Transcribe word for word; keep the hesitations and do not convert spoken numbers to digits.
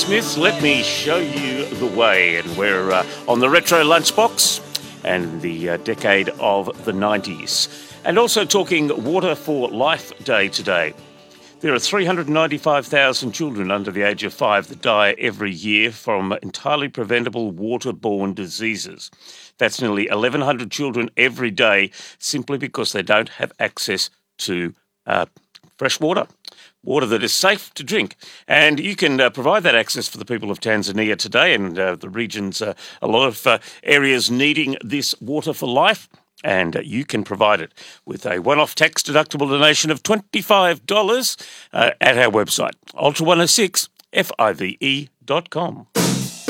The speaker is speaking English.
Smith, let me show you the way. And we're uh, on the Retro Lunchbox and the uh, decade of the nineties. And also talking Water for Life Day today. There are three hundred ninety-five thousand children under the age of five that die every year from entirely preventable waterborne diseases. That's nearly eleven hundred children every day simply because they don't have access to uh, fresh water. Water that is safe to drink. And you can uh, provide that access for the people of Tanzania today and uh, the region's uh, a lot of uh, areas needing this water for life. And uh, you can provide it with a one-off tax-deductible donation of twenty-five dollars uh, at our website, ultra one oh six five e dot com.